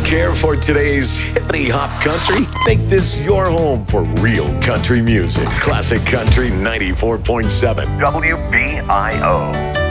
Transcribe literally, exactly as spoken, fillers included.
care for today's hippity hop country? Make this your home for real country music. Classic Country ninety-four point seven. W B I O.